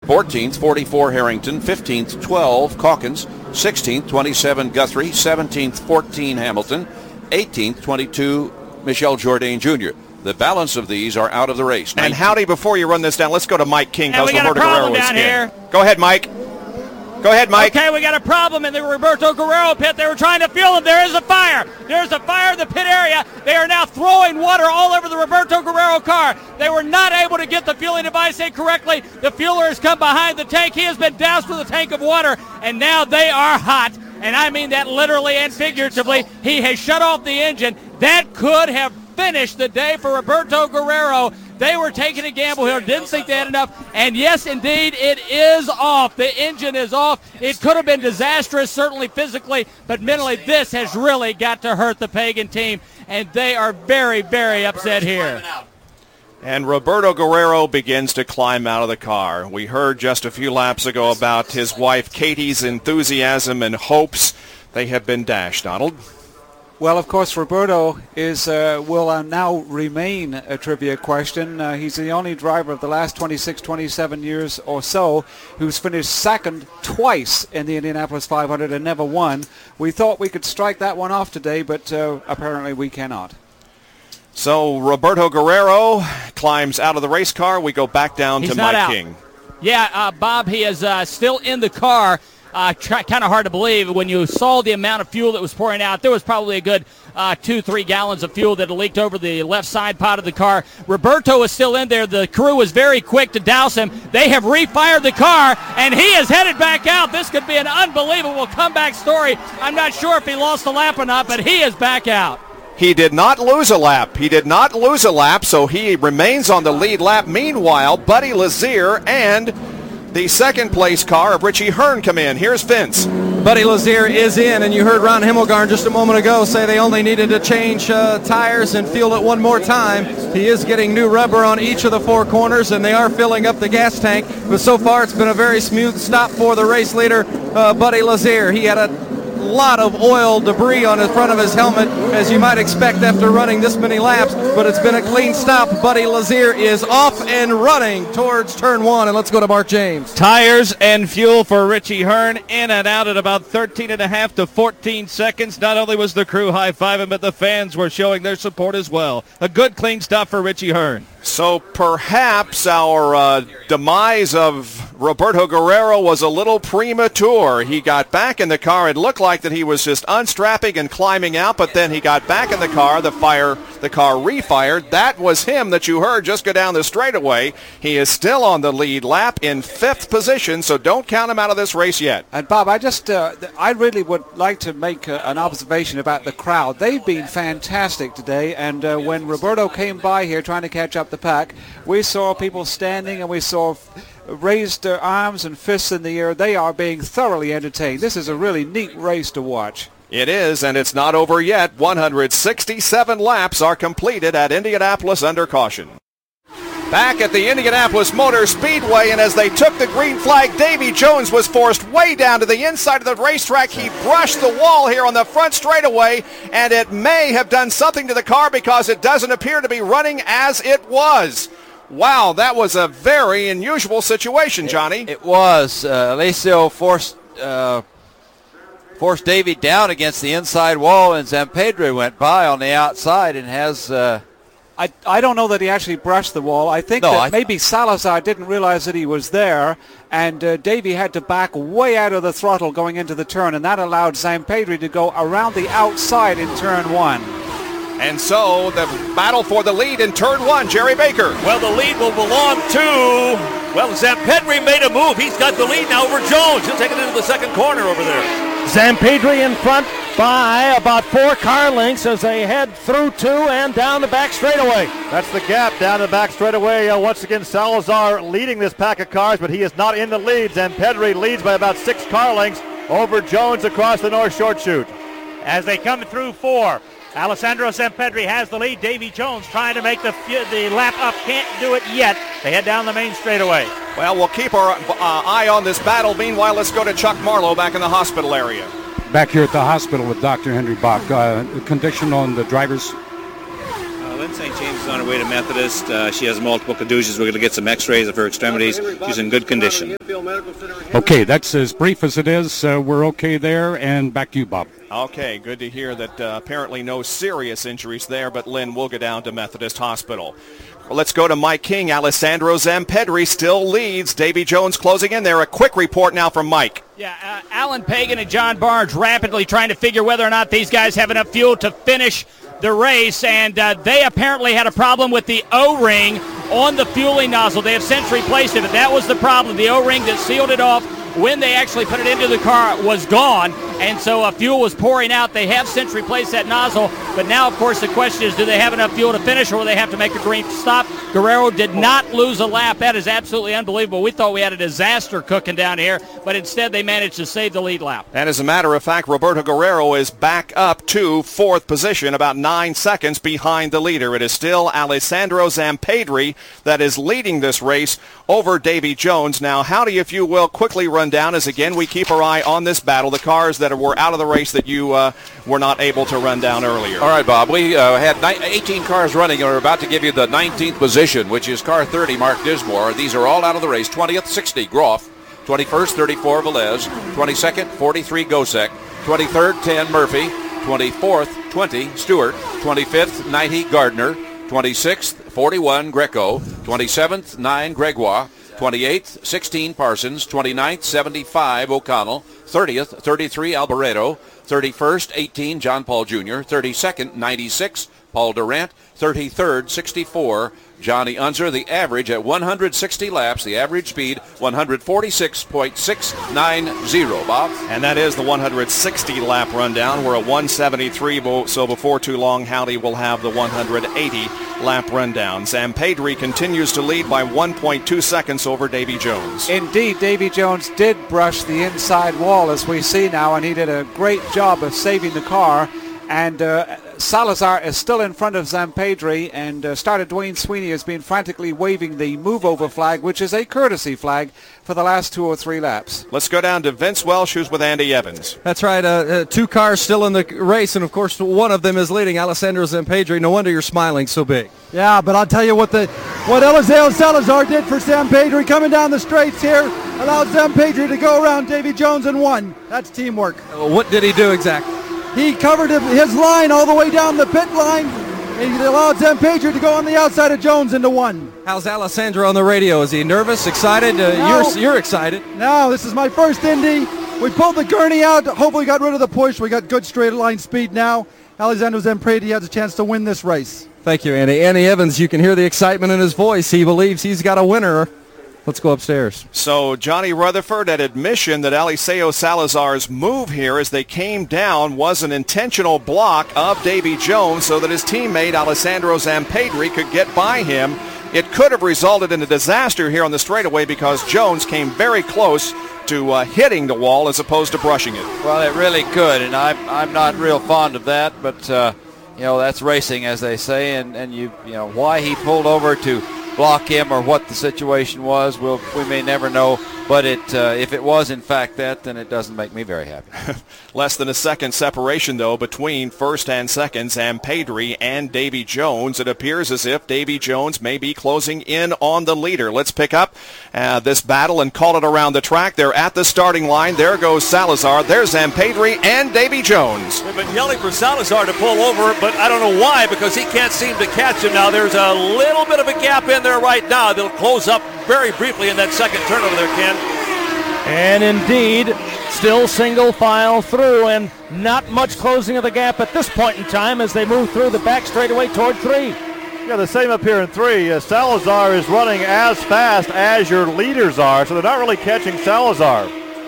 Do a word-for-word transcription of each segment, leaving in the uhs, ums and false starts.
fourteenth, forty-four Harrington. fifteenth, twelve Calkins. sixteenth, twenty-seven Guthrie. seventeenth, fourteen Hamilton. eighteenth, twenty-two Michel Jourdain Junior The balance of these are out of the race. And Howdy, before you run this down, let's go to Mike King. And we got Roberto a problem Guerrero down is here. Go ahead, Mike. Go ahead, Mike. Okay, we got a problem in the Roberto Guerrero pit. They were trying to fuel him. There is a fire. There's a fire in the pit area. They are now throwing water all over the Roberto Guerrero car. They were not able to get the fueling device in correctly. The fueler has come behind the tank. He has been doused with a tank of water, and now they are hot. And I mean that literally and figuratively. He has shut off the engine. That could have finished the day for Roberto Guerrero. They were taking a gamble here, didn't think they had enough, and yes, indeed, it is off. The engine is off. It could have been disastrous, certainly physically, but mentally, this has really got to hurt the Pagan team, and they are very, very upset here. And Roberto Guerrero begins to climb out of the car. We heard just a few laps ago about his wife Katie's enthusiasm and hopes. They have been dashed, Donald. Well, of course, Roberto is uh, will uh, now remain a trivia question. Uh, he's the only driver of the last twenty-six, twenty-seven years or so who's finished second twice in the Indianapolis five hundred and never won. We thought we could strike that one off today, but uh, apparently we cannot. So Roberto Guerrero climbs out of the race car. We go back down He's to not Mike out. King. Yeah, uh, Bob, he is uh, still in the car. Uh, kind of hard to believe when you saw the amount of fuel that was pouring out. There was probably a good uh, two, three gallons of fuel that had leaked over the left side pod of the car. Roberto is still in there. The crew was very quick to douse him. They have refired the car, and he is headed back out. This could be an unbelievable comeback story. I'm not sure if he lost a lap or not, but he is back out. He did not lose a lap. He did not lose a lap, so he remains on the lead lap. Meanwhile, Buddy Lazier and the second place car of Richie Hearn come in. Here's Vince. Buddy Lazier is in, and you heard Ron Himmelgarn just a moment ago say they only needed to change uh, tires and fuel it one more time. He is getting new rubber on each of the four corners, and they are filling up the gas tank. But so far, it's been a very smooth stop for the race leader, uh, Buddy Lazier. He had a lot of oil debris on the front of his helmet, as you might expect after running this many laps, but it's been a clean stop. Buddy Lazier is off and running towards turn one, and let's go to Mark James. Tires and fuel for Richie Hearn in and out at about thirteen and a half to fourteen seconds. Not only was the crew high-fiving, but the fans were showing their support as well. A good clean stop for Richie Hearn. So perhaps our uh, demise of Roberto Guerrero was a little premature. He got back in the car. It looked like that he was just unstrapping and climbing out, but then he got back in the car. The fire, the car refired. That was him that you heard just go down the straightaway. He is still on the lead lap in fifth position, so don't count him out of this race yet. And Bob, I just, uh, I really would like to make uh, an observation about the crowd. They've been fantastic today, and uh, when Roberto came by here trying to catch up the pack, we saw people standing and we saw raised uh, arms and fists in the air. They are being thoroughly entertained. This is a really neat race to watch. It is, and it's not over yet. one hundred sixty-seven laps are completed at Indianapolis under caution. Back at the Indianapolis Motor Speedway, and as they took the green flag, Davy Jones was forced way down to the inside of the racetrack. He brushed the wall here on the front straightaway, and it may have done something to the car because it doesn't appear to be running as it was. Wow, that was a very unusual situation, Johnny. It, it was. Uh, Alessio forced uh, forced Davy down against the inside wall, and Zampedri went by on the outside and has... Uh, I, I don't know that he actually brushed the wall. I think no, that I th- maybe Salazar didn't realize that he was there, and uh, Davy had to back way out of the throttle going into the turn, and that allowed Zampedri to go around the outside in turn one. And so the battle for the lead in turn one, Jerry Baker. Well, the lead will belong to, well, Zampedri made a move. He's got the lead now over Jones. He'll take it into the second corner over there. Zampedri in front by about four car lengths as they head through two and down the back straightaway. That's the gap down the back straightaway. Uh, once again, Salazar leading this pack of cars, but he is not in the lead. Zampedri leads by about six car lengths over Jones across the North Short Chute. As they come through four, Alessandro Zampedri has the lead. Davy Jones trying to make the the lap up. Can't do it yet. They head down the main straightaway. Well, we'll keep our uh, eye on this battle. Meanwhile, let's go to Chuck Marlowe back in the hospital area. Back here at the hospital with Doctor Henry Bach. Uh, condition on the drivers? Uh, Lynn Saint James is on her way to Methodist. Uh, she has multiple contusions. We're going to get some x-rays of her extremities. She's in good condition. Okay, that's as brief as it is. Uh, we're okay there, and back to you, Bob. Okay, good to hear that uh, apparently no serious injuries there, but Lynn will go down to Methodist Hospital. Well, let's go to Mike King. Alessandro Zampedri still leads. Davy Jones closing in there. A quick report now from Mike. Yeah, uh, Alan Pagan and John Barnes rapidly trying to figure whether or not these guys have enough fuel to finish the race, and uh, they apparently had a problem with the O-ring on the fueling nozzle. They have since replaced it, but that was the problem. The O-ring that sealed it off when they actually put it into the car was gone, and so uh, fuel was pouring out. They have since replaced that nozzle, but now, of course, the question is, do they have enough fuel to finish, or will they have to make a green stop? Guerrero did not lose a lap. That is absolutely unbelievable. We thought we had a disaster cooking down here, but instead they managed to save the lead lap. And as a matter of fact, Roberto Guerrero is back up to fourth position, about nine seconds behind the leader. It is still Alessandro Zampedri that is leading this race over Davy Jones. Now, Howdy, if you will, quickly run down as, again, we keep our eye on this battle, the cars that were out of the race that you uh, were not able to run down earlier. All right, Bob, we uh, had eighteen cars running, and we're about to give you the nineteenth position, which is car thirty, Mark Dismore. These are all out of the race. twentieth, sixty, Groff. twenty-first, thirty-four, Velez. twenty-second, forty-three, Gosek. twenty-third, ten, Murphy. twenty-fourth, twenty, Stewart. twenty-fifth, ninety, Gardner. twenty-sixth, forty-one, Greco. twenty-seventh, nine, Gregoire. twenty-eighth, sixteen, Parsons. twenty-ninth, seventy-five, O'Connell. thirtieth, thirty-three, Alboreto. thirty-first, eighteen, John Paul Junior thirty-second, ninety-six, Paul Durant. thirty-third, sixty-four, Johnny Unser. The average at one hundred sixty laps, the average speed one hundred forty-six point six nine zero, Bob. And that is the one hundred sixty lap rundown. We're at one seventy-three, so before too long, Howdy will have the one hundred eighty lap rundown. Zampedri continues to lead by one point two seconds over Davy Jones. Indeed, Davy Jones did brush the inside wall, as we see now, and he did a great job of saving the car. And uh, Salazar is still in front of Zampedri, and uh, starter Dwayne Sweeney has been frantically waving the move-over flag, which is a courtesy flag, for the last two or three laps. Let's go down to Vince Welsh, who's with Andy Evans. That's right. Uh, uh, two cars still in the race, and of course one of them is leading, Alessandro Zampedri. No wonder you're smiling so big. Yeah, but I'll tell you what the what Eliseo Salazar did for Zampedri coming down the straights here, allowed Zampedri to go around Davy Jones and won. That's teamwork. Uh, what did he do exactly? He covered his line all the way down the pit line, and he allowed Zampedri to go on the outside of Jones into one. How's Alessandro on the radio? Is he nervous, excited? Uh, no. You're you're excited. No, this is my first Indy. We pulled the gurney out. Hopefully got rid of the push. We got good straight line speed now. Alessandro Zampedri has a chance to win this race. Thank you, Andy. Andy Evans, you can hear the excitement in his voice. He believes he's got a winner. Let's go upstairs. So Johnny Rutherford at admission that Eliseo Salazar's move here as they came down was an intentional block of Davy Jones so that his teammate Alessandro Zampedri could get by him. It could have resulted in a disaster here on the straightaway because Jones came very close to uh, hitting the wall as opposed to brushing it. Well, it really could, and I'm, I'm not real fond of that, but, uh, you know, that's racing, as they say, and, and you, you know, why he pulled over to block him or what the situation was, we'll, we may never know. But it, uh, if it was in fact that, then it doesn't make me very happy. Less than a second separation, though, between first and second, Zampedri and Davy Jones. It appears as if Davy Jones may be closing in on the leader. Let's pick up uh, this battle and call it around the track. They're at the starting line. There goes Salazar. There's Zampedri and Davy Jones. They've been yelling for Salazar to pull over, but I don't know why, because he can't seem to catch him now. There's a little bit of a gap in there right now. They'll close up very briefly in that second turn over there, Ken. And indeed, still single file through, and not much closing of the gap at this point in time as they move through the back straightaway toward three. Yeah, the same up here in three. Uh, Salazar is running as fast as your leaders are, so they're not really catching Salazar.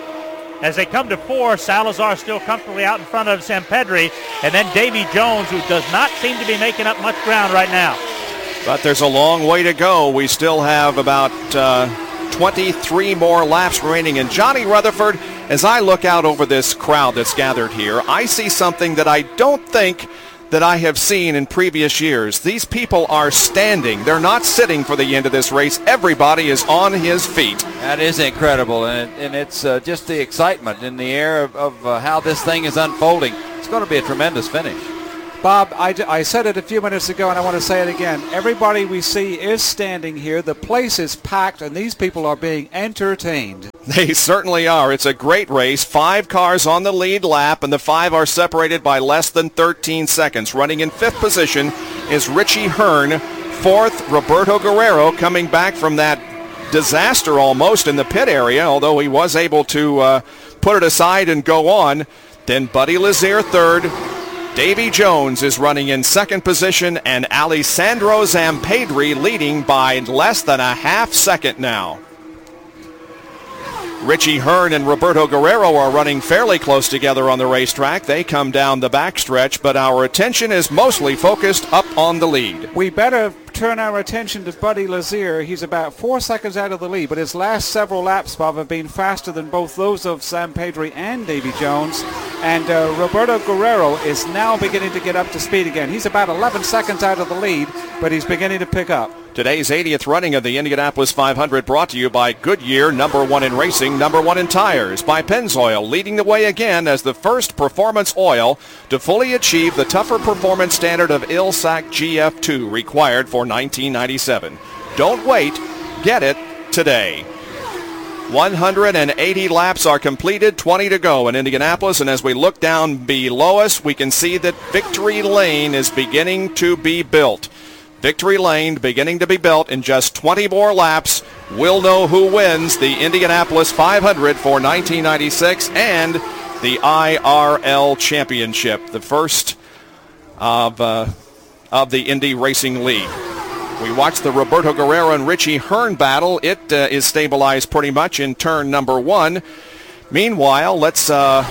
As they come to four, Salazar still comfortably out in front of Zampedri, and then Davy Jones, who does not seem to be making up much ground right now. But there's a long way to go. We still have about uh, twenty-three more laps remaining. And Johnny Rutherford, as I look out over this crowd that's gathered here, I see something that I don't think that I have seen in previous years. These people are standing. They're not sitting for the end of this race. Everybody is on his feet. That is incredible, and, it, and it's uh, just the excitement in the air of, of uh, how this thing is unfolding. It's going to be a tremendous finish. Bob, I, I said it a few minutes ago, and I want to say it again. Everybody we see is standing here. The place is packed, and these people are being entertained. They certainly are. It's a great race. Five cars on the lead lap, and the five are separated by less than thirteen seconds. Running in fifth position is Richie Hearn. Fourth, Roberto Guerrero, coming back from that disaster almost in the pit area, although he was able to uh, put it aside and go on. Then Buddy Lazier third. Davy Jones is running in second position, and Alessandro Zampedri leading by less than a half second now. Richie Hearn and Roberto Guerrero are running fairly close together on the racetrack. They come down the backstretch, but our attention is mostly focused up on the lead. We better turn our attention to Buddy Lazier. He's about four seconds out of the lead, but his last several laps, Bob, have been faster than both those of Zampedri and Davy Jones. And uh, Roberto Guerrero is now beginning to get up to speed again. He's about eleven seconds out of the lead, but he's beginning to pick up. Today's eightieth running of the Indianapolis five hundred brought to you by Goodyear, number one in racing, number one in tires. By Pennzoil, leading the way again as the first performance oil to fully achieve the tougher performance standard of I L S A C G F two required for nineteen ninety-seven. Don't wait. Get it today. one hundred eighty laps are completed, twenty to go in Indianapolis, and as we look down below us, we can see that Victory Lane is beginning to be built. Victory Lane beginning to be built in just twenty more laps. We'll know who wins the Indianapolis five hundred for nineteen ninety-six and the I R L Championship, the first of, uh, of the Indy Racing League. We watched the Roberto Guerrero and Richie Hearn battle. It uh, is stabilized pretty much in turn number one. Meanwhile, let's uh,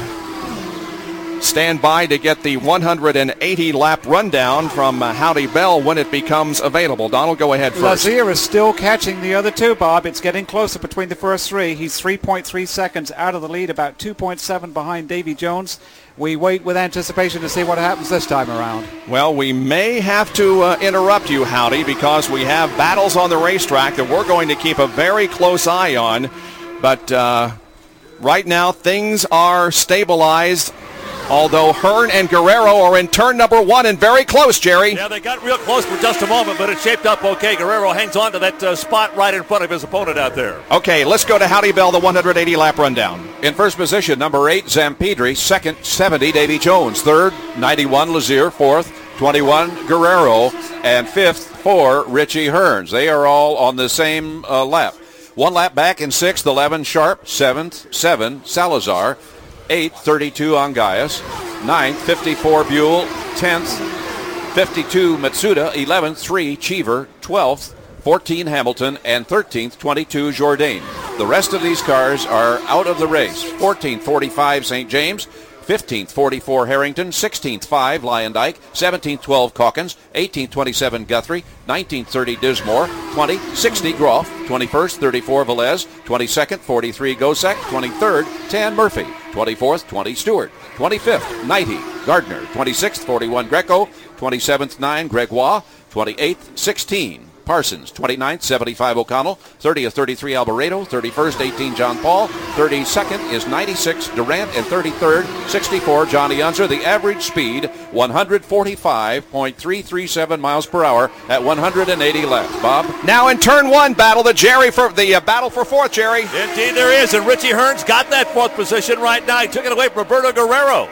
stand by to get the one hundred eighty lap rundown from uh, Howdy Bell when it becomes available. Donald, go ahead first. Lazier is still catching the other two, Bob. It's getting closer between the first three. He's three point three seconds out of the lead, about two point seven behind Davy Jones. We wait with anticipation to see what happens this time around. Well, we may have to uh, interrupt you, Howdy, because we have battles on the racetrack that we're going to keep a very close eye on. But uh, right now, things are stabilized, although Hearn and Guerrero are in turn number one and very close, Jerry. Yeah, they got real close for just a moment, but it shaped up okay. Guerrero hangs on to that uh, spot right in front of his opponent out there. Okay, let's go to Howdy Bell, the one hundred eighty lap rundown. In first position, number eight, Zampedri. Second, seventy, Davy Jones. Third, ninety-one, Lazier. Fourth, twenty-one, Guerrero. And fifth, four, Richie Hearns. They are all on the same uh, lap. One lap back in sixth, eleven, Sharp. Seventh, seven, Salazar. eighth, thirty-two, Angayas. ninth, fifty-four, Buell. tenth, fifty-two, Matsuda. eleventh, three, Cheever. twelfth, fourteen, Hamilton. And thirteenth, twenty-two, Jourdain. The rest of these cars are out of the race. fourteenth, forty-five, Saint James. fifteenth, forty-four, Harrington. sixteenth, five, Lyondike. seventeenth, twelve, Calkins. eighteenth, twenty-seven, Guthrie. nineteenth, thirty, Dismore. twenty, sixty, Groff. twenty-first, thirty-four, Velez. twenty-second, forty-three, Gosek. twenty-third, ten, Murphy. twenty-fourth, twenty, Stewart. twenty-fifth, ninety, Gardner. twenty-sixth, forty-one, Greco. twenty-seventh, nine, Gregoire. twenty-eighth, sixteen, Parsons. twenty-ninth, seventy-five, O'Connell. thirtieth, thirty-three, Alboreto. thirty-first, eighteen, John Paul. thirty-second is ninety-six, Durant. And thirty-third, sixty-four, Johnny Unser. The average speed, one hundred forty-five point three three seven miles per hour at one hundred eighty laps. Bob? Now in turn one, battle the Jerry for the uh, battle for fourth, Jerry. Indeed there is, and Richie Hearns got that fourth position right now. He took it away from Roberto Guerrero.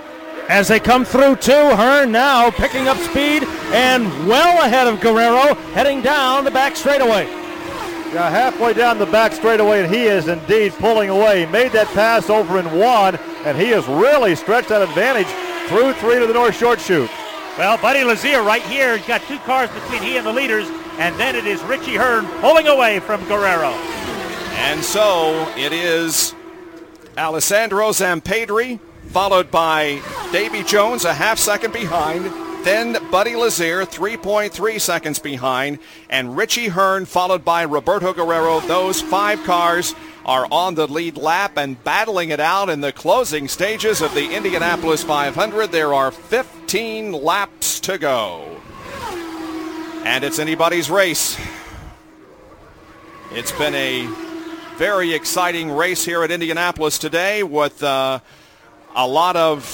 As they come through two, Hearn now picking up speed and well ahead of Guerrero, heading down the back straightaway. Yeah, halfway down the back straightaway, and he is indeed pulling away. He made that pass over in one, and he has really stretched that advantage through three to the North Short Chute. Well, Buddy Lazier right here, he's got two cars between he and the leaders, and then it is Richie Hearn pulling away from Guerrero. And so it is Alessandro Zampedri, followed by Davy Jones, a half second behind. Then Buddy Lazier, three point three seconds behind. And Richie Hearn, followed by Roberto Guerrero. Those five cars are on the lead lap and battling it out in the closing stages of the Indianapolis five hundred. There are fifteen laps to go. And it's anybody's race. It's been a very exciting race here at Indianapolis today with uh, a lot of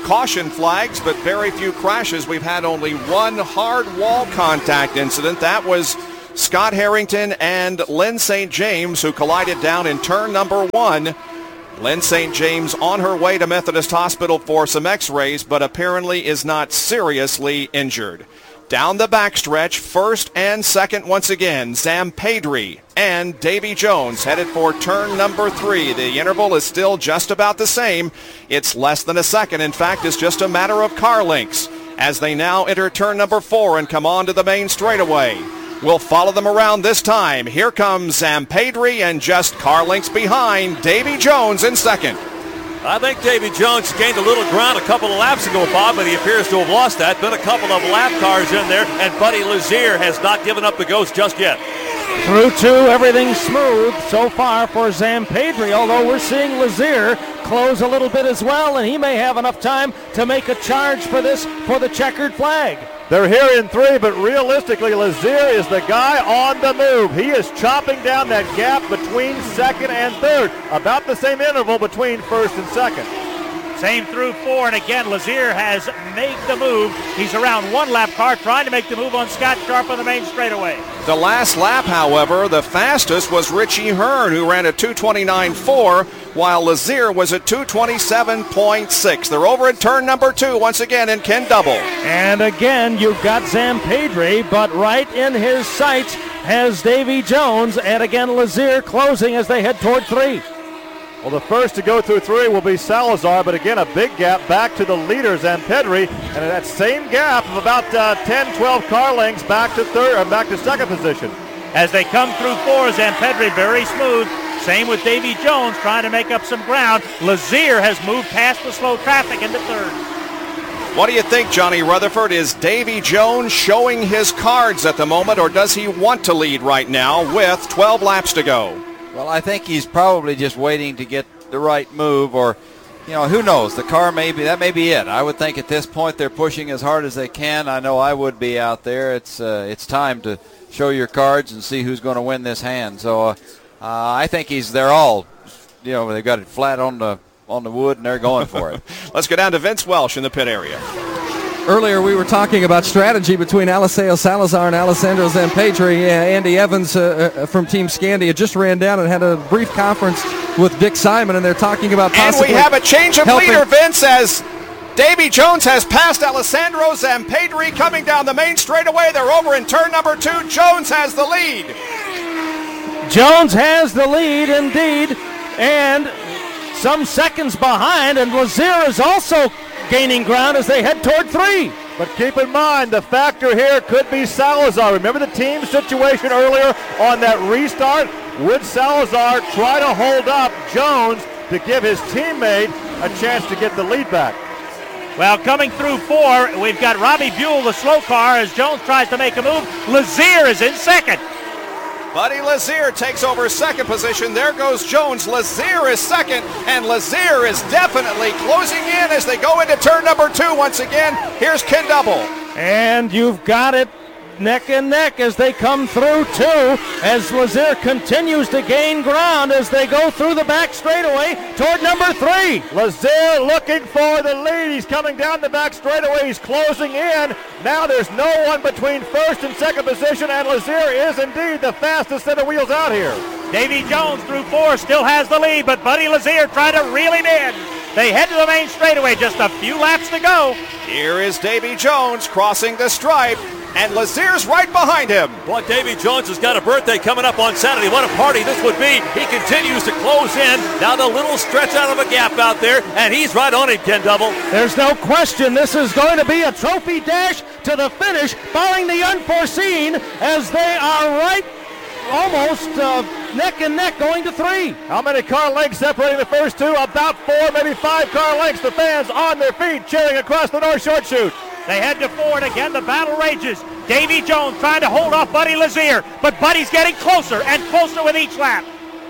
caution flags, but very few crashes. We've had only one hard wall contact incident. That was Scott Harrington and Lynn Saint James, who collided down in turn number one. Lynn Saint James on her way to Methodist Hospital for some x-rays, but apparently is not seriously injured. Down the backstretch, first and second once again, Zampedri and Davy Jones headed for turn number three. The interval is still just about the same. It's less than a second. In fact, it's just a matter of car lengths as they now enter turn number four and come on to the main straightaway. We'll follow them around this time. Here comes Zampedri and just car lengths behind, Davy Jones in second. I think Davy Jones gained a little ground a couple of laps ago, Bob, but he appears to have lost that. Been a couple of lap cars in there, and Buddy Lazier has not given up the ghost just yet. Through two, everything's smooth so far for Zampedri, although we're seeing Lazier close a little bit as well, and he may have enough time to make a charge for this for the checkered flag. They're here in three, but realistically, Lazier is the guy on the move. He is chopping down that gap between second and third, about the same interval between first and second. Same through four, and again, Lazier has made the move. He's around one lap car trying to make the move on Scott Sharp on the main straightaway. The last lap, however, the fastest was Richie Hearn, who ran at two twenty-nine point four, while Lazier was at two twenty-seven point six. They're over at turn number two once again in Ken Double. And again, you've got Zampedri, but right in his sights has Davy Jones, and again, Lazier closing as they head toward three. Well, the first to go through three will be Salazar, but again, a big gap back to the leader, Zampedri, and that same gap of about uh, ten, twelve car lengths back to third, or back to second position. As they come through four, Zampedri very smooth. Same with Davy Jones trying to make up some ground. Lazier has moved past the slow traffic into third. What do you think, Johnny Rutherford? Is Davy Jones showing his cards at the moment, or does he want to lead right now with twelve laps to go? Well, I think he's probably just waiting to get the right move, or, you know, who knows? The car may be, that may be it. I would think at this point they're pushing as hard as they can. I know I would be out there. It's uh, it's time to show your cards and see who's going to win this hand. So uh, uh, I think he's, they're all, you know, they've got it flat on the on the wood and they're going for it. Let's go down to Vince Welsh in the pit area. Earlier we were talking about strategy between Eliseo Salazar and Alessandro Zampedri. Uh, Andy Evans uh, uh, from Team Scandia just ran down and had a brief conference with Dick Simon, and they're talking about possibly And we have a change of helping. leader, Vince, as Davy Jones has passed Alessandro Zampedri coming down the main straightaway. They're over in turn number two. Jones has the lead. Jones has the lead indeed, and some seconds behind, and Lazier is also gaining ground as they head toward three. But keep in mind, the factor here could be Salazar. Remember the team situation earlier on that restart? Would Salazar try to hold up Jones to give his teammate a chance to get the lead back? Well, coming through four, we've got Robbie Buell, the slow car, as Jones tries to make a move. Lazier is in second. Buddy Lazier takes over second position. There goes Jones. Lazier is second, and Lazier is definitely closing in as they go into turn number two once again. Here's Ken Double. And you've got it neck and neck as they come through two, as Lazier continues to gain ground as they go through the back straightaway toward number three. Lazier looking for the lead. He's coming down the back straightaway. He's closing in. Now there's no one between first and second position, and Lazier is indeed the fastest set of wheels out here. Davy Jones through four still has the lead, but Buddy Lazier trying to reel him in. They head to the main straightaway, just a few laps to go. Here is Davy Jones crossing the stripe, and Lazier's right behind him. Boy, Davy Jones has got a birthday coming up on Saturday. What a party this would be. He continues to close in. Now the little stretch out of a gap out there, and he's right on it, Ken Double. There's no question this is going to be a trophy dash to the finish, barring the unforeseen, as they are right almost uh, neck and neck going to three. How many car lengths separating the first two? About four, maybe five car lengths. The fans on their feet cheering across the North Short Chute. They head to four, and again the battle rages. Davy Jones trying to hold off Buddy Lazier, but Buddy's getting closer and closer with each lap.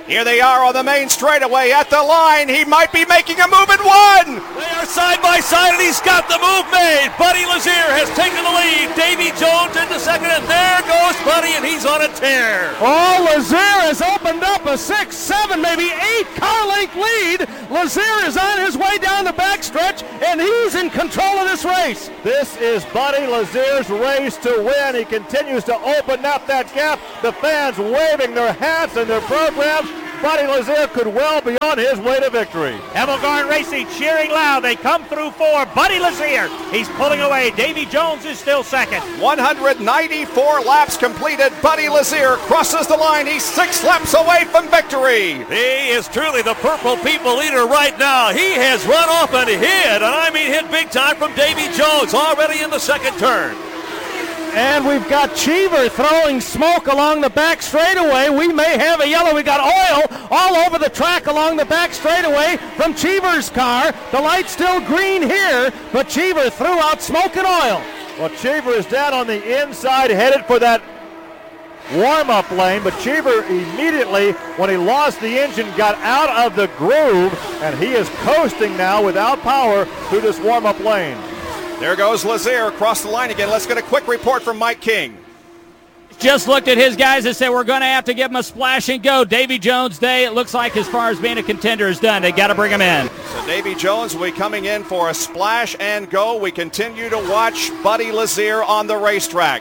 Here they are on the main straightaway at the line. He might be making a move at one. They are side by side, and he's got the move made. Buddy Lazier has taken the lead. Davy Jones into second, and there goes Buddy, and he's on a tear. Oh, Lazier has opened up a six, seven, maybe eight car length lead. Lazier is on his way down the backstretch, and he's in control of this race. This is Buddy Lazier's race to win. He continues to open up that gap. The fans waving their hats and their programs. Buddy Lazier could well be on his way to victory. Hemmelgarn Racing cheering loud. They come through four. Buddy Lazier, he's pulling away. Davy Jones is still second. one hundred ninety-four laps completed. Buddy Lazier crosses the line. He's six laps away from victory. He is truly the Purple People leader right now. He has run off and hit, and I mean hit big time from Davy Jones already in the second turn. And we've got Cheever throwing smoke along the back straightaway. We may have a yellow. We got oil all over the track along the back straightaway from Cheever's car. The light's still green here, but Cheever threw out smoke and oil. Well, Cheever is down on the inside, headed for that warm-up lane, but Cheever immediately, when he lost the engine, got out of the groove, and he is coasting now without power through this warm-up lane. There goes Lazier across the line again. Let's get a quick report from Mike King. Just looked at his guys and said we're going to have to give him a splash and go. Davy Jones' day, it looks like as far as being a contender is done. They got to bring him in. So Davy Jones will be coming in for a splash and go. We continue to watch Buddy Lazier on the racetrack.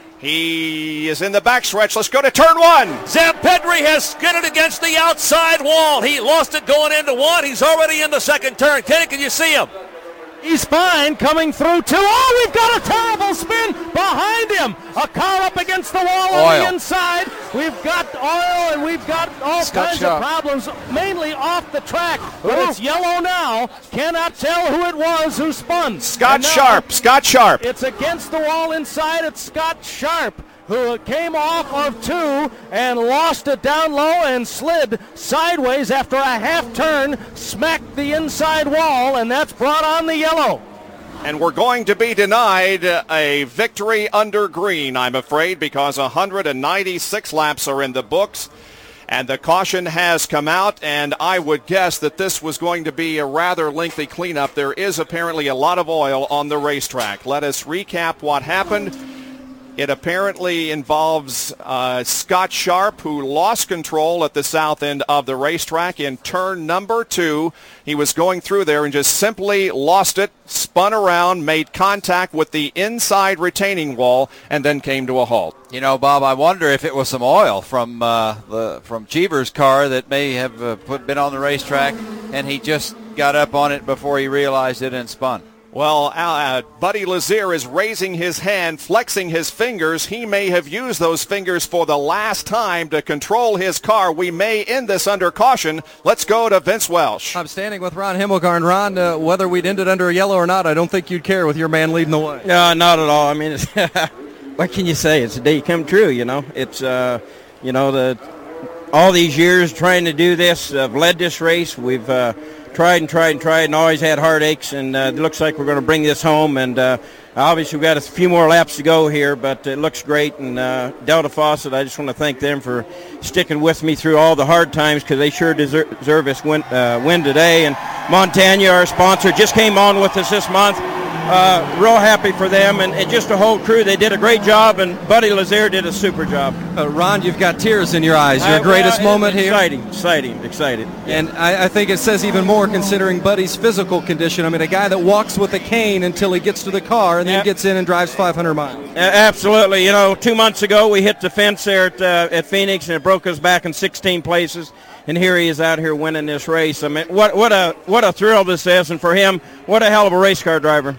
He is in the backstretch. Let's go to turn one. Zampedri has skidded against the outside wall. He lost it going into one. He's already in the second turn. Kenny, can you see him? He's fine, coming through two. Oh, we've got a terrible spin behind him. A car up against the wall Oil. on the inside. We've got oil, and we've got all Scott kinds Sharp. of problems, mainly off the track. But it's yellow now. Cannot tell who it was who spun. Scott Sharp. Scott Sharp. It's against the wall inside. It's Scott Sharp, who came off of two and lost it down low and slid sideways after a half turn, smacked the inside wall, and that's brought on the yellow. And we're going to be denied a victory under green, I'm afraid, because one hundred ninety-six laps are in the books. And the caution has come out, and I would guess that this was going to be a rather lengthy cleanup. There is apparently a lot of oil on the racetrack. Let us recap what happened. It apparently involves uh, Scott Sharp, who lost control at the south end of the racetrack in turn number two. He was going through there and just simply lost it, spun around, made contact with the inside retaining wall, and then came to a halt. You know, Bob, I wonder if it was some oil from uh, the from Cheever's car that may have uh, put, been on the racetrack, and he just got up on it before he realized it and spun. Well, uh, Buddy Lazier is raising his hand, flexing his fingers. He may have used those fingers for the last time to control his car. We may end this under caution. Let's go to Vince Welsh. I'm standing with Ron Himmelgarn. Ron, uh, whether we'd ended under a yellow or not, I don't think you'd care with your man leading the way. No, not at all. I mean, it's what can you say? It's a day come true, you know. It's, uh, you know, the all these years trying to do this, I've led this race. We've uh, tried and tried and tried and always had heartaches, and uh, it looks like we're going to bring this home. And uh, obviously we've got a few more laps to go here, but it looks great. And uh, Delta Faucet, I just want to thank them for sticking with me through all the hard times, because they sure deserve, deserve this win, uh, win today. And Montana, our sponsor, just came on with us this month. Uh, real happy for them, and, and just the whole crew. They did a great job, and Buddy Lazier did a super job. Uh, Ron, you've got tears in your eyes. Your I, greatest well, moment here. Exciting, exciting, excited. And I, I think it says even more considering Buddy's physical condition. I mean, a guy that walks with a cane until he gets to the car and then yep. gets in and drives five hundred miles. Uh, absolutely. You know, two months ago we hit the fence there at, uh, at Phoenix, and it broke us back in sixteen places. And here he is out here winning this race. I mean, what what a what a thrill this is, and for him, what a hell of a race car driver.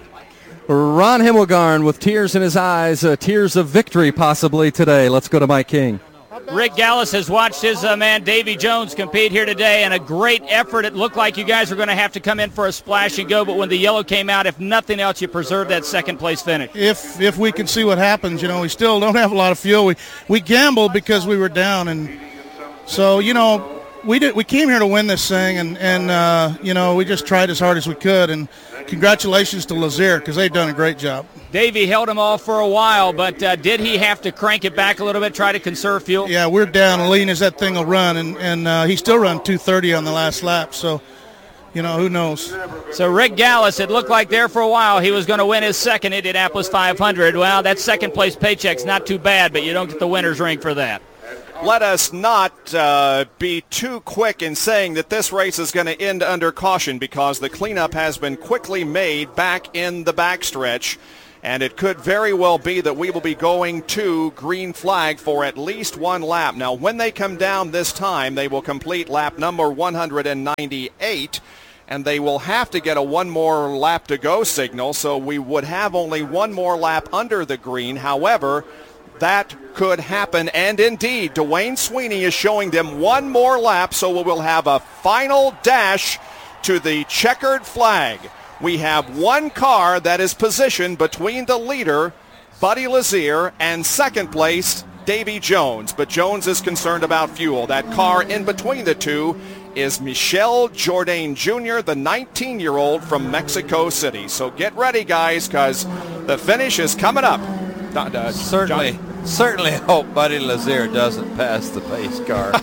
Ron Himmelgarn with tears in his eyes, uh, tears of victory possibly today. Let's go to Mike King. Rick Gallis has watched his uh, man Davy Jones compete here today, and a great effort. It looked like you guys were going to have to come in for a splash and go, but when the yellow came out, if nothing else, you preserved that second place finish. If if we can see what happens, you know, we still don't have a lot of fuel. We we gambled because we were down, and so, you know, we did. We came here to win this thing, and and uh, you know, we just tried as hard as we could. And congratulations to Lazier because they've done a great job. Davey held him off for a while, but uh, did he have to crank it back a little bit, try to conserve fuel? Yeah, we're down lean as that thing will run, and and uh, he still run two thirty on the last lap. So, you know, who knows? So Rick Gallus, it looked like there for a while he was going to win his second Indianapolis five hundred. Well, that second place paycheck's not too bad, but you don't get the winner's ring for that. Let us not uh, be too quick in saying that this race is going to end under caution because the cleanup has been quickly made back in the backstretch, and it could very well be that we will be going to green flag for at least one lap. Now, when they come down this time, they will complete lap number one hundred ninety-eight, and they will have to get a one more lap to go signal, so we would have only one more lap under the green. However, that could happen, and indeed, Dwayne Sweeney is showing them one more lap, so we will have a final dash to the checkered flag. We have one car that is positioned between the leader, Buddy Lazier, and second place, Davy Jones, but Jones is concerned about fuel. That car in between the two is Michel Jourdain Junior, the nineteen-year-old from Mexico City. So get ready, guys, because the finish is coming up. Uh, certainly, certainly hope Buddy Lazier doesn't pass the pace car.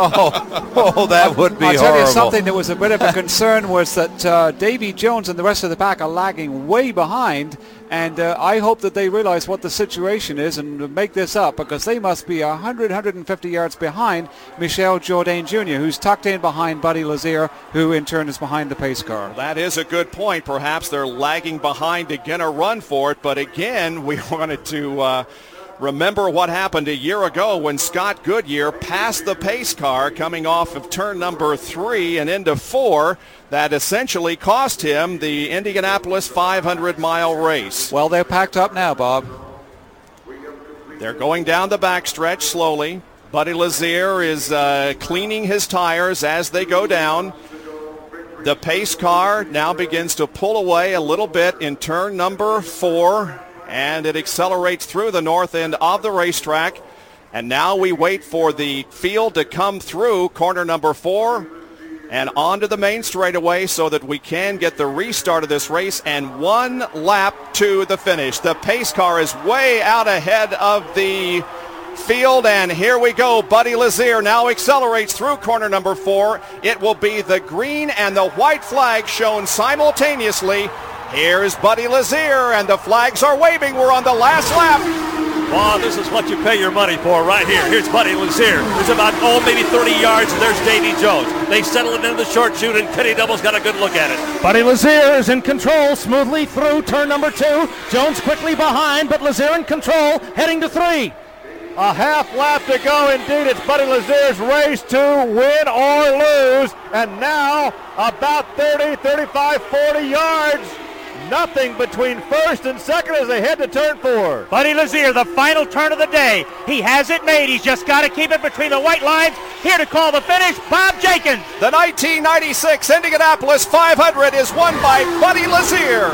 oh, oh, that would be I'll tell horrible. you something that was a bit of a concern was that uh, Davy Jones and the rest of the pack are lagging way behind, and uh, I hope that they realize what the situation is and make this up, because they must be one hundred, one hundred fifty yards behind Michel Jourdain Junior, who's tucked in behind Buddy Lazier, who in turn is behind the pace car. That is a good point. Perhaps they're lagging behind to get a run for it, but again, we wanted to uh, remember what happened a year ago when Scott Goodyear passed the pace car coming off of turn number three and into four. That essentially cost him the Indianapolis five hundred mile race. Well, they're packed up now, Bob. They're going down the backstretch slowly. Buddy Lazier is uh, cleaning his tires as they go down. The pace car now begins to pull away a little bit in turn number four, and it accelerates through the north end of the racetrack. And now we wait for the field to come through corner number four and onto the main straightaway so that we can get the restart of this race and one lap to the finish. The pace car is way out ahead of the field, and here we go. Buddy Lazier now accelerates through corner number four. It will be the green and the white flag shown simultaneously. Here's Buddy Lazier, and the flags are waving. We're on the last lap. Wow, this is what you pay your money for right here. Here's Buddy Lazier. It's about, oh, maybe thirty yards, and there's Davy Jones. They settle it into the short chute, and Kenny Double's got a good look at it. Buddy Lazier is in control, smoothly through turn number two. Jones quickly behind, but Lazier in control, heading to three. A half lap to go indeed. It's Buddy Lazier's race to win or lose. And now about thirty, thirty-five, forty yards. Nothing between first and second as they head to turn four. Buddy Lazier, the final turn of the day. He has it made. He's just got to keep it between the white lines. Here to call the finish, Bob Jenkins. The nineteen ninety-six Indianapolis five hundred is won by Buddy Lazier.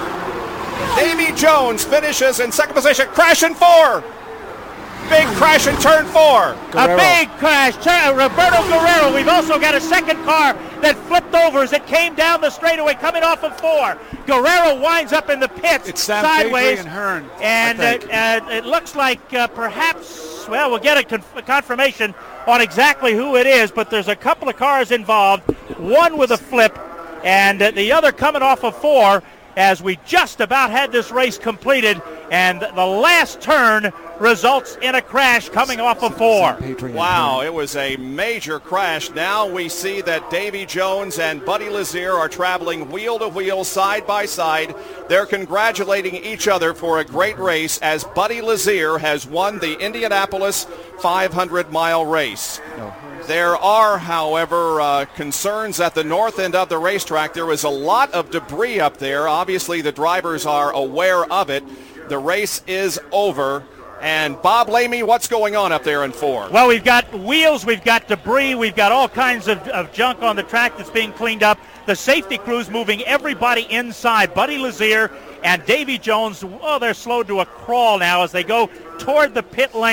Davy Jones finishes in second position. Crash in four. Big crash in turn four. Guerrero. A big crash. Tur- Roberto Guerrero. We've also got a second car that flipped over as it came down the straightaway coming off of four. Guerrero winds up in the pits it's Sam sideways. And, Hearn, and uh, uh, it looks like uh, perhaps, well, we'll get a conf- confirmation on exactly who it is, but there's a couple of cars involved, one with a flip and uh, the other coming off of four, as we just about had this race completed, and the last turn results in a crash coming off of four. Wow, it was a major crash. Now we see that Davy Jones and Buddy Lazier are traveling wheel to wheel, side by side. They're congratulating each other for a great race as Buddy Lazier has won the Indianapolis five hundred mile race. No. There are, however, uh, concerns at the north end of the racetrack. There is a lot of debris up there. Obviously, the drivers are aware of it. The race is over. And Bob Lamy, what's going on up there in four? Well, we've got wheels, we've got debris, we've got all kinds of, of junk on the track that's being cleaned up. The safety crew's moving everybody inside. Buddy Lazier and Davy Jones, oh, they're slowed to a crawl now as they go toward the pit lane.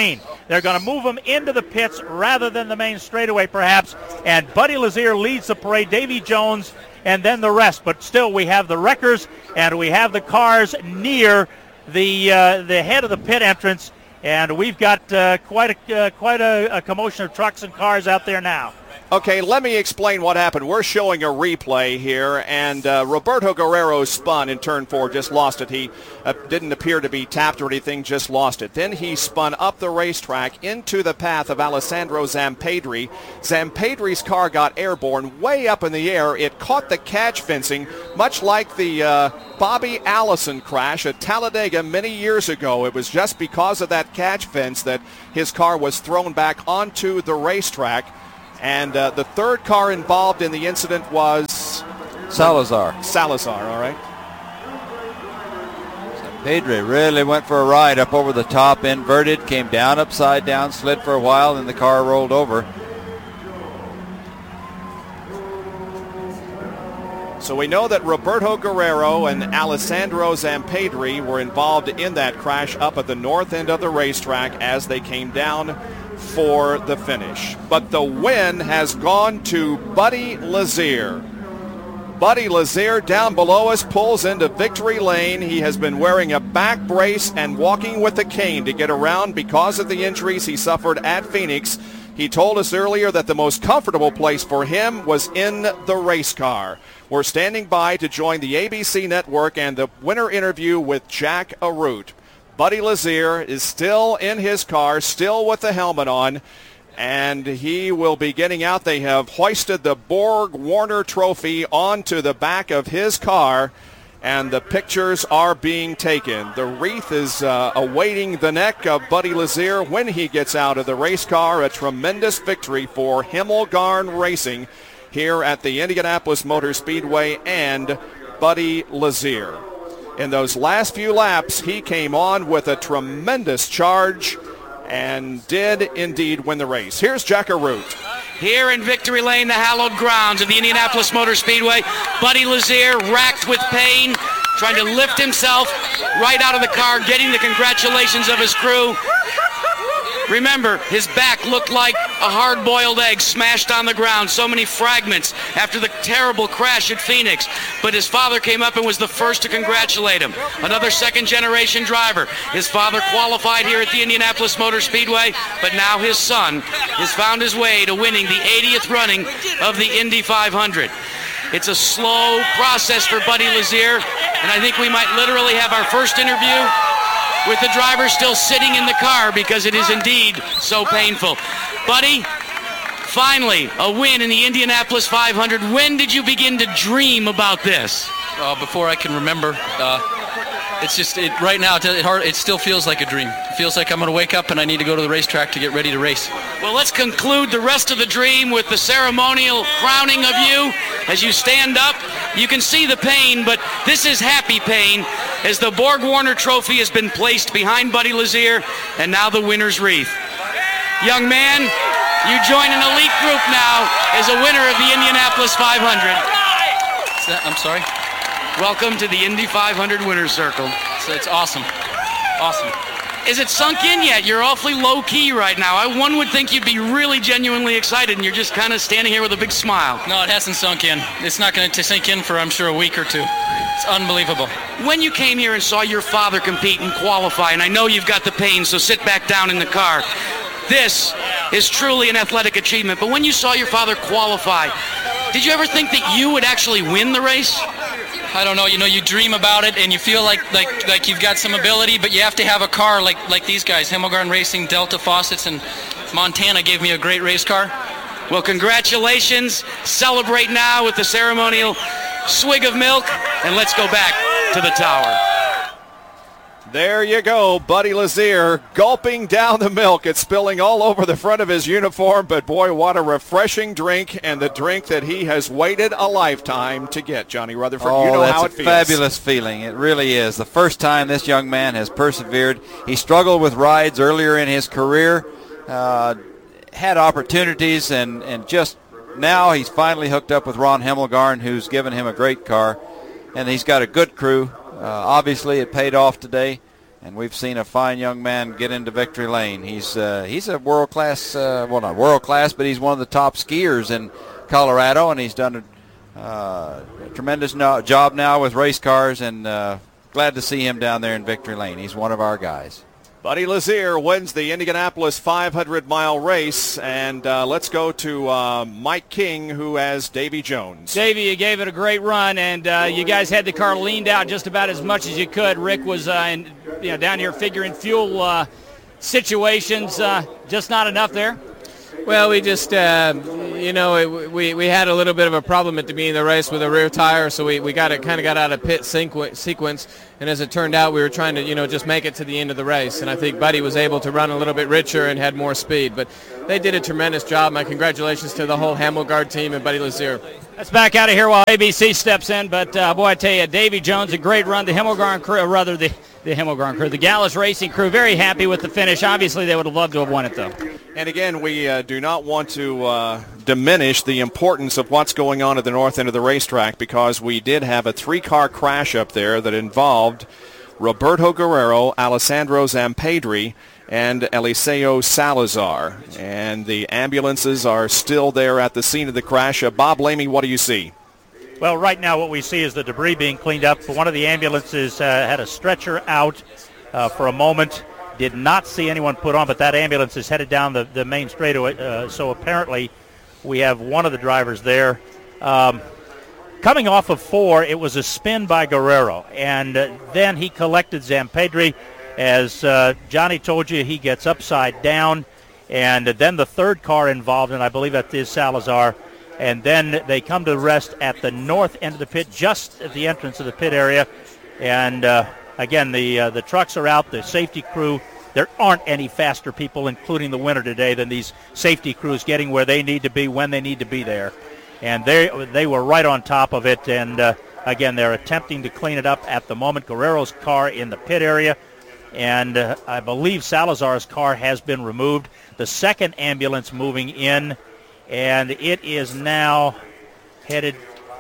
They're going to move him into the pits rather than the main straightaway, perhaps. And Buddy Lazier leads the parade, Davy Jones, and then the rest. But still, we have the wreckers, and we have the cars near the uh, the head of the pit entrance. And we've got uh, quite a uh, quite a, a commotion of trucks and cars out there now. Okay, let me explain what happened. We're showing a replay here, and uh, Roberto Guerrero spun in turn four, just lost it. He uh, didn't appear to be tapped or anything, just lost it. Then he spun up the racetrack into the path of Alessandro Zampedri. Zampedri's car got airborne way up in the air. It caught the catch fencing, much like the uh, Bobby Allison crash at Talladega many years ago. It was just because of that catch fence that his car was thrown back onto the racetrack. And uh, the third car involved in the incident was Salazar. Salazar, all right. Pedro really went for a ride up over the top, inverted, came down upside down, slid for a while, and the car rolled over. So we know that Roberto Guerrero and Alessandro Zampedri were involved in that crash up at the north end of the racetrack as they came down for the finish. But the win has gone to Buddy Lazier. Buddy Lazier down below us pulls into victory lane. He has been wearing a back brace and walking with a cane to get around because of the injuries he suffered at Phoenix. He told us earlier that the most comfortable place for him was in the race car. We're standing by to join the A B C network and the winner interview with Jack Arute. Buddy Lazier is still in his car, still with the helmet on, and he will be getting out. They have hoisted the Borg Warner Trophy onto the back of his car, and the pictures are being taken. The wreath is uh, awaiting the neck of Buddy Lazier when he gets out of the race car. A tremendous victory for Himmelgarn Racing here at the Indianapolis Motor Speedway and Buddy Lazier. In those last few laps, he came on with a tremendous charge and did indeed win the race. Here's Jack Arute. Here in Victory Lane, the hallowed grounds of the Indianapolis Motor Speedway, Buddy Lazier, racked with pain, trying to lift himself right out of the car, getting the congratulations of his crew. Remember, his back looked like a hard-boiled egg smashed on the ground, so many fragments after the terrible crash at Phoenix. But his father came up and was the first to congratulate him. Another second-generation driver. His father qualified here at the Indianapolis Motor Speedway, but now his son has found his way to winning the eightieth running of the Indy five hundred. It's a slow process for Buddy Lazier, and I think we might literally have our first interview with the driver still sitting in the car because it is indeed so painful. Buddy, finally, a win in the Indianapolis five hundred. When did you begin to dream about this? Uh, before I can remember. Uh, it's just, it, right now, it, hard, it still feels like a dream. It feels like I'm going to wake up and I need to go to the racetrack to get ready to race. Well, let's conclude the rest of the dream with the ceremonial crowning of you as you stand up. You can see the pain, but this is happy pain as the Borg Warner Trophy has been placed behind Buddy Lazier and now the winner's wreath. Young man, you join an elite group now as a winner of the Indianapolis five hundred. That, I'm sorry? Welcome to the Indy five hundred winner's circle. So it's awesome. Awesome. Is it sunk in yet? You're awfully low-key right now. I, one would think you'd be really genuinely excited, and you're just kind of standing here with a big smile. No, it hasn't sunk in. It's not going to sink in for, I'm sure, a week or two. It's unbelievable. When you came here and saw your father compete and qualify, and I know you've got the pain, so sit back down in the car. This is truly an athletic achievement, but when you saw your father qualify, did you ever think that you would actually win the race? I don't know. You know, you dream about it, and you feel like like like you've got some ability, but you have to have a car like like these guys, Himmelgarn Racing, Delta Faucets, and Montana gave me a great race car. Well, congratulations. Celebrate now with the ceremonial swig of milk, and let's go back to the tower. There you go, Buddy Lazier gulping down the milk. It's spilling all over the front of his uniform, but boy, what a refreshing drink, and the drink that he has waited a lifetime to get. Johnny Rutherford, oh, you know how it that's a feels. Fabulous feeling. It really is. The first time this young man has persevered. He struggled with rides earlier in his career, uh, had opportunities, and, and just now he's finally hooked up with Ron Himmelgarn, who's given him a great car, and he's got a good crew. Uh, obviously, it paid off today, And we've seen a fine young man get into victory lane. He's uh, he's a world-class, uh, well, not world-class, but he's one of the top skiers in Colorado, and he's done a, uh, a tremendous no- job now with race cars, and uh, glad to see him down there in victory lane. He's one of our guys. Buddy Lazier wins the Indianapolis five hundred mile race, and uh, let's go to uh, Mike King, who has Davy Jones. Davy, you gave it a great run, and uh, you guys had the car leaned out just about as much as you could. Rick was uh, in, you know, down here figuring fuel uh, situations, uh, just not enough there. Well, we just, uh, you know, it, we we had a little bit of a problem at the beginning of the race with a rear tire, so we, we got it kind of got out of pit sequ- sequence, and as it turned out, we were trying to, you know, just make it to the end of the race, and I think Buddy was able to run a little bit richer and had more speed, but they did a tremendous job. My congratulations to the whole Hamelgard team and Buddy Lazier. Let's back out of here while A B C steps in, but uh, boy, I tell you, Davy Jones, a great run. The Hamelgard crew, or rather the, the Hamelgard crew, the Gallus Racing crew, very happy with the finish. Obviously, they would have loved to have won it, though. And again, we uh, do not want to uh, diminish the importance of what's going on at the north end of the racetrack, because we did have a three-car crash up there that involved Roberto Guerrero, Alessandro Zampedri, and Eliseo Salazar. And the ambulances are still there at the scene of the crash. Uh, Bob Lamey, what do you see? Well, right now what we see is the debris being cleaned up. One of the ambulances uh, had a stretcher out uh, for a moment. Did not see anyone put on, but that ambulance is headed down the, the main straightaway. Uh, so apparently we have one of the drivers there. Um, coming off of four, it was a spin by Guerrero, and uh, then he collected Zampedri. As uh, Johnny told you, he gets upside down, and then the third car involved, and I believe that is Salazar, and then they come to rest at the north end of the pit, just at the entrance of the pit area, and uh, again, the uh, the trucks are out, the safety crew. There aren't any faster people, including the winner today, than these safety crews getting where they need to be when they need to be there, and they they were right on top of it, and uh, again, they're attempting to clean it up at the moment. Guerrero's car in the pit area. And uh, I believe Salazar's car has been removed. The second ambulance moving in, and it is now headed,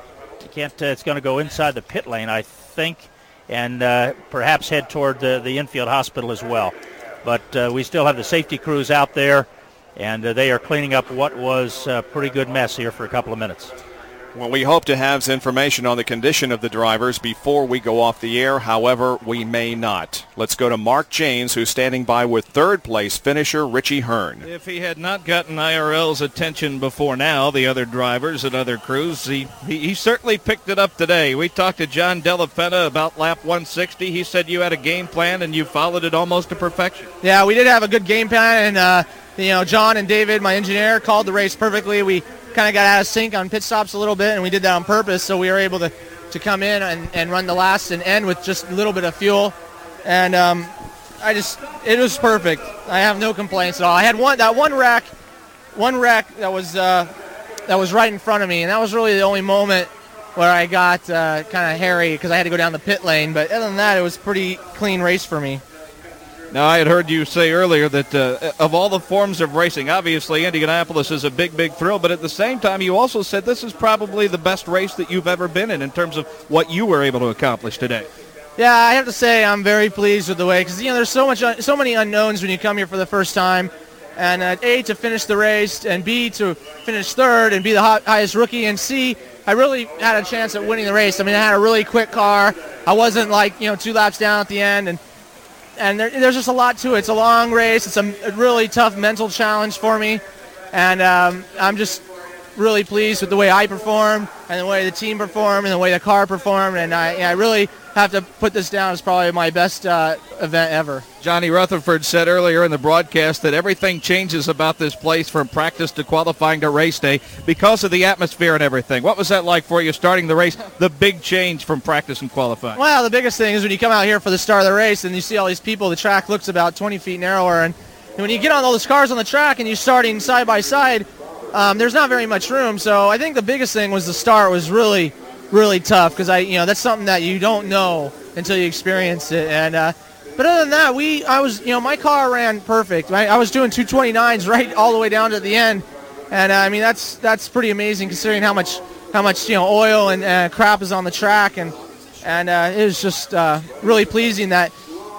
I can't, uh, it's going to go inside the pit lane, I think, and uh, perhaps head toward the, the infield hospital as well. But uh, we still have the safety crews out there, and uh, they are cleaning up what was a pretty good mess here for a couple of minutes. Well, we hope to have information on the condition of the drivers before we go off the air. However, we may not. Let's go to Mark Janes, who's standing by with third-place finisher Richie Hearn. If he had not gotten I R L's attention before now, the other drivers and other crews, he, he, he certainly picked it up today. We talked to John Della Penna about lap one sixty. He said you had a game plan, and you followed it almost to perfection. Yeah, we did have a good game plan, and uh, you know, John and David, my engineer, called the race perfectly. We kind of got out of sync on pit stops a little bit, and we did that on purpose, so we were able to, to come in and, and run the last and end with just a little bit of fuel. And um, I just, it was perfect. I have no complaints at all. I had one that one wreck, one wreck that was uh, that was right in front of me, and that was really the only moment where I got uh, kind of hairy because I had to go down the pit lane. But other than that, it was a pretty clean race for me. Now, I had heard you say earlier that uh, of all the forms of racing, obviously Indianapolis is a big, big thrill, but at the same time, you also said this is probably the best race that you've ever been in in terms of what you were able to accomplish today. Yeah, I have to say I'm very pleased with the way, because, you know, there's so much, so many unknowns when you come here for the first time, and uh, A, to finish the race, and B, to finish third and be the hot, highest rookie, and C, I really had a chance at winning the race. I mean, I had a really quick car. I wasn't, like, you know, two laps down at the end, and And there, there's just a lot to it. It's a long race. It's a, a really tough mental challenge for me. And um, I'm just really pleased with the way I performed and the way the team performed and the way the car performed. And I, I really have to put this down as probably my best uh, event ever. Johnny Rutherford said earlier in the broadcast that everything changes about this place from practice to qualifying to race day because of the atmosphere and everything. What was that like for you starting the race, the big change from practice and qualifying? Well, the biggest thing is when you come out here for the start of the race and you see all these people, the track looks about twenty feet narrower. And when you get on all those cars on the track and you're starting side by side, um, there's not very much room. So I think the biggest thing was the start was really, really tough because I, you know, that's something that you don't know until you experience it. And uh, but other than that, we, I was, you know, my car ran perfect. Right? I was doing two twenty-nines right all the way down to the end, and uh, I mean that's that's pretty amazing considering how much how much you know oil and uh, crap is on the track, and and uh, it was just uh, really pleasing that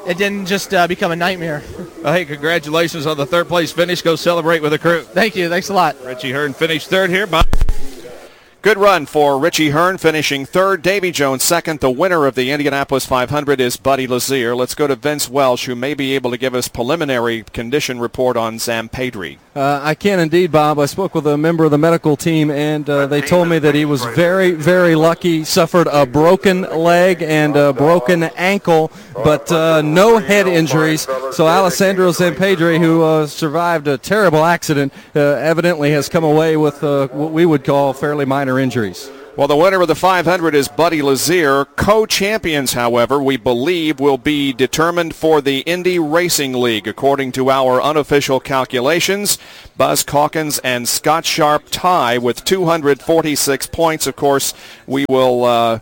it didn't just uh, become a nightmare. Well, hey, congratulations on the third place finish. Go celebrate with the crew. Thank you. Thanks a lot. Richie Hearn finished third here. Bob. Good run for Richie Hearn, finishing third. Davy Jones second. The winner of the Indianapolis five hundred is Buddy Lazier. Let's go to Vince Welsh, who may be able to give us preliminary condition report on Sam Pedri. Uh, I can indeed, Bob. I spoke with a member of the medical team, and uh, they told me that he was very, very lucky. Suffered a broken leg and a broken ankle, but uh, no head injuries. So Alessandro Zampedri, who uh, survived a terrible accident, uh, evidently has come away with uh, what we would call fairly minor injuries. Well, the winner of the five hundred is Buddy Lazier. Co-champions, however, we believe will be determined for the Indy Racing League, according to our unofficial calculations. Buzz Calkins and Scott Sharp tie with two hundred forty-six points. Of course, we will uh,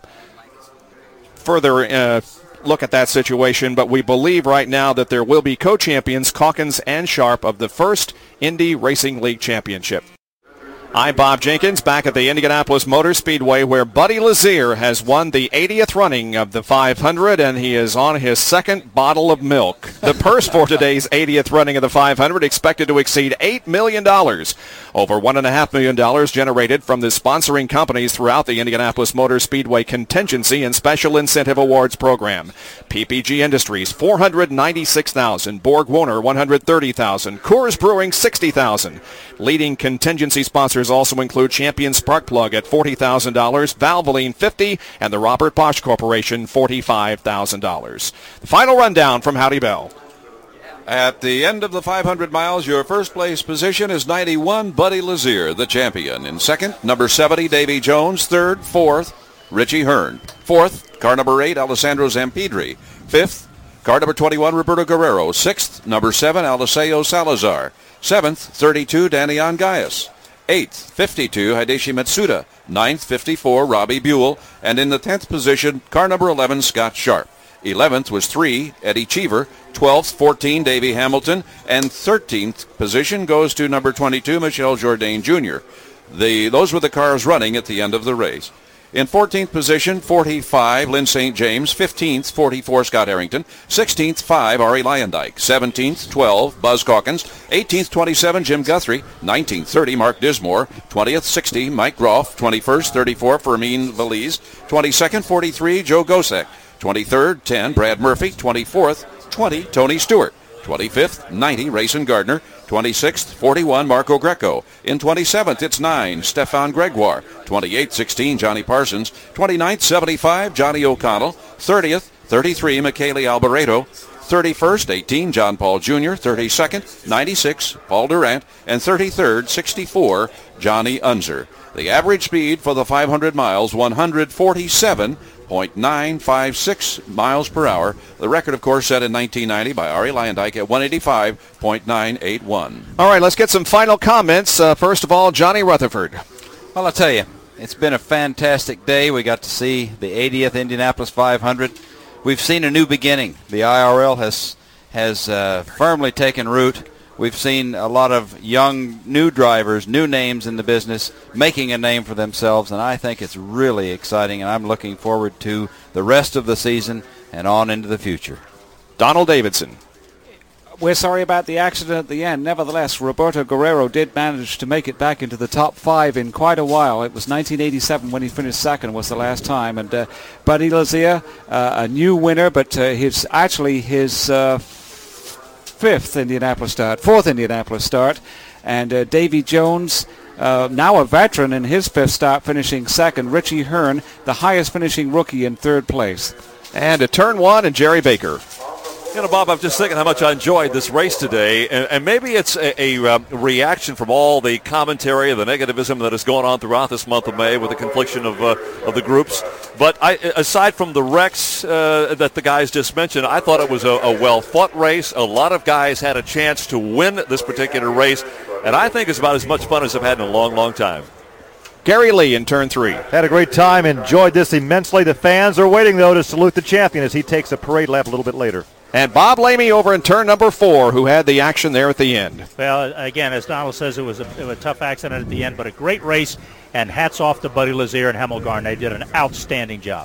further uh, look at that situation, but we believe right now that there will be co-champions, Calkins and Sharp, of the first Indy Racing League Championship. I'm Bob Jenkins, back at the Indianapolis Motor Speedway, where Buddy Lazier has won the eightieth running of the five hundred, and he is on his second bottle of milk. The purse for today's eightieth running of the five hundred expected to exceed eight million dollars. Over one point five million dollars generated from the sponsoring companies throughout the Indianapolis Motor Speedway Contingency and Special Incentive Awards program. P P G Industries, four hundred ninety-six thousand dollars. Borg Warner, one hundred thirty thousand dollars. Coors Brewing, sixty thousand dollars. Leading contingency sponsors also include Champion Sparkplug at forty thousand dollars, Valvoline fifty thousand dollars, and the Robert Bosch Corporation forty-five thousand dollars. The final rundown from Howdy Bell. At the end of the five hundred miles, your first place position is ninety-one, Buddy Lazier, the champion. In second, number seventy, Davy Jones. Third, fourth, Richie Hearn. Fourth, car number eight, Alessandro Zampedri. Fifth, car number twenty-one, Roberto Guerrero. Sixth, number seven, Eliseo Salazar. Seventh, thirty-two, Danny Ongaias. Eighth, fifty-two, Hideshi Matsuda. Ninth, fifty-four, Robbie Buell. And in the tenth position, car number eleven, Scott Sharp. Eleventh was three, Eddie Cheever. Twelfth, fourteen, Davey Hamilton. And thirteenth position goes to number twenty-two, Michel Jourdain Junior The, those were the cars running at the end of the race. In fourteenth position, forty-five, Lynn Saint James. fifteenth, forty-four, Scott Harrington. sixteenth, five, Ari Lyondike. seventeenth, twelve, Buzz Calkins. eighteenth, twenty-seven, Jim Guthrie. nineteenth, thirty, Mark Dismore. twentieth, sixty, Mike Groff. twenty-first, thirty-four, Fermin Valiz. twenty-second, forty-three, Joe Gosek. twenty-third, ten, Brad Murphy. twenty-fourth, twenty, Tony Stewart. twenty-fifth, ninety, Rayson Gardner. twenty-sixth, forty-one, Marco Greco. In twenty-seventh, it's nine, Stefan Gregoire. twenty-eighth, sixteen, Johnny Parsons. twenty-ninth, seventy-five, Johnny O'Connell. thirtieth, thirty-three, Michele Alboreto. thirty-first, eighteen, John Paul Junior thirty-second, ninety-six, Paul Durant. And thirty-third, sixty-four, Johnny Unser. The average speed for the five hundred miles, one hundred forty-seven point nine five six miles per hour. The record, of course, set in nineteen ninety by Ari Lyondike at one eighty-five point nine eight one. All right, let's get some final comments. Uh, first of all, Johnny Rutherford. Well, I'll tell you, it's been a fantastic day. We got to see the eightieth Indianapolis five hundred. We've seen a new beginning. The I R L has has uh, firmly taken root. We've seen a lot of young, new drivers, new names in the business, making a name for themselves, and I think it's really exciting, and I'm looking forward to the rest of the season and on into the future. Donald Davidson. We're sorry about the accident at the end. Nevertheless, Roberto Guerrero did manage to make it back into the top five in quite a while. It was nineteen eighty-seven when he finished second was the last time. And uh, Buddy Lazier, uh, a new winner, but uh, his actually his uh, fifth Indianapolis start, fourth Indianapolis start. And uh, Davy Jones, uh, now a veteran in his fifth start, finishing second. Richie Hearn, the highest finishing rookie, in third place. And a turn one, and Jerry Baker. You know, Bob, I'm just thinking how much I enjoyed this race today, and, and maybe it's a, a um, reaction from all the commentary, the negativism that has gone on throughout this month of May with the confliction of uh, of the groups. But I, aside from the wrecks uh, that the guys just mentioned, I thought it was a, a well-fought race. A lot of guys had a chance to win this particular race, and I think it's about as much fun as I've had in a long, long time. Gary Lee in turn three. Had a great time, enjoyed this immensely. The fans are waiting, though, to salute the champion as he takes a parade lap a little bit later. And Bob Lamey over in turn number four, who had the action there at the end. Well, again, as Donald says, it was, a, it was a tough accident at the end, but a great race, and hats off to Buddy Lazier and Hemmelgarn. They did an outstanding job.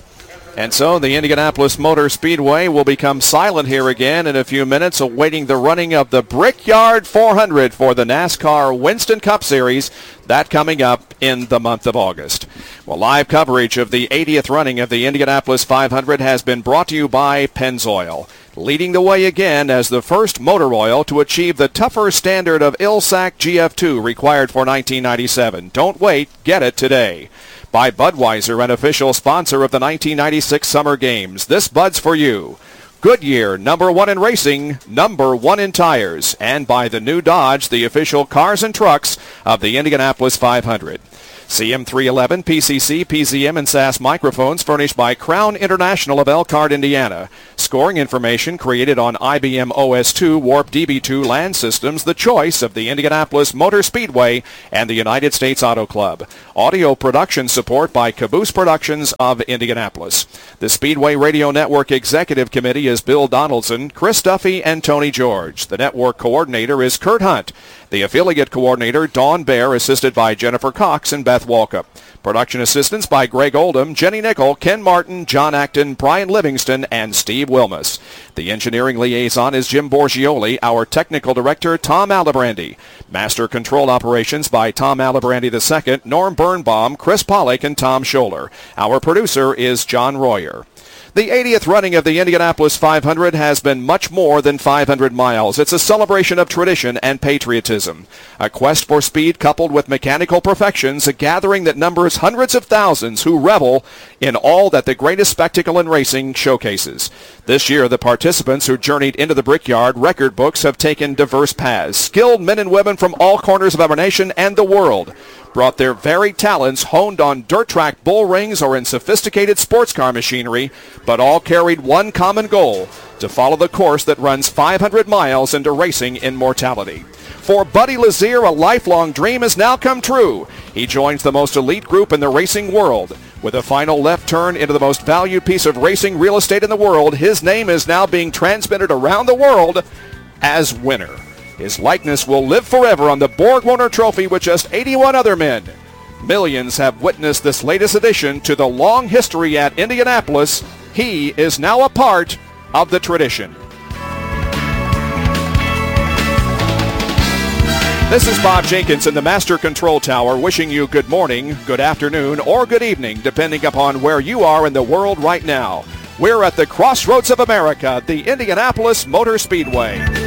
And so the Indianapolis Motor Speedway will become silent here again in a few minutes, awaiting the running of the Brickyard four hundred for the NASCAR Winston Cup Series. That coming up in the month of August. Well, live coverage of the eightieth running of the Indianapolis five hundred has been brought to you by Pennzoil, leading the way again as the first motor oil to achieve the tougher standard of I L S A C G F two required for nineteen ninety-seven. Don't wait, get it today. By Budweiser, an official sponsor of the nineteen ninety-six Summer Games. This Bud's for you. Goodyear, number one in racing, number one in tires. And by the new Dodge, the official cars and trucks of the Indianapolis five hundred. C M three eleven, P C C, P Z M, and S A S microphones furnished by Crown International of Elkhart, Indiana. Scoring information created on I B M O S two Warp D B two land systems, the choice of the Indianapolis Motor Speedway and the United States Auto Club. Audio production support by Caboose Productions of Indianapolis. The Speedway Radio Network Executive Committee is Bill Donaldson, Chris Duffy, and Tony George. The network coordinator is Kurt Hunt. The affiliate coordinator, Dawn Bear, assisted by Jennifer Cox and Beth Walkup. Production assistance by Greg Oldham, Jenny Nickel, Ken Martin, John Acton, Brian Livingston, and Steve Wilmus. The engineering liaison is Jim Borgioli. Our technical director, Tom Alibrandi. Master control operations by Tom Alibrandi the second, Norm Birnbaum, Chris Pollock, and Tom Scholler. Our producer is John Royer. The eightieth running of the Indianapolis five hundred has been much more than five hundred miles. It's a celebration of tradition and patriotism. A quest for speed coupled with mechanical perfections, a gathering that numbers hundreds of thousands who revel in all that the greatest spectacle in racing showcases. This year, the participants who journeyed into the Brickyard record books have taken diverse paths. Skilled men and women from all corners of our nation and the world brought their varied talents honed on dirt track bull rings or in sophisticated sports car machinery, but all carried one common goal: to follow the course that runs five hundred miles into racing immortality. For Buddy Lazier, a lifelong dream has now come true. He joins the most elite group in the racing world. With a final left turn into the most valued piece of racing real estate in the world, his name is now being transmitted around the world as winner. His likeness will live forever on the Borg-Warner Trophy with just eighty-one other men. Millions have witnessed this latest addition to the long history at Indianapolis. He is now a part of the tradition. This is Bob Jenkins in the Master Control Tower wishing you good morning, good afternoon, or good evening, depending upon where you are in the world right now. We're at the crossroads of America, the Indianapolis Motor Speedway.